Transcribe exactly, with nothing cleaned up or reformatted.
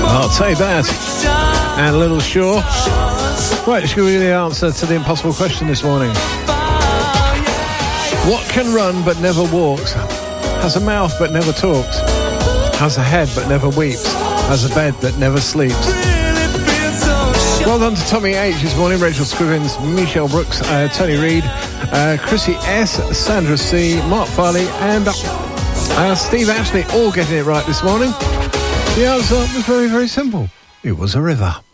I'll take that. And Little Shaw. Right, should we give the answer to the impossible question this morning? What can run but never walks? Has a mouth but never talks? Has a head but never weeps? Has a bed that never sleeps? Well done to Tommy H this morning, Rachel Scrivens, Michelle Brooks, uh, Tony Reid, uh, Chrissy S, Sandra C, Mark Farley and uh, Steve Ashley, all getting it right this morning. The answer was very, very simple. It was a river.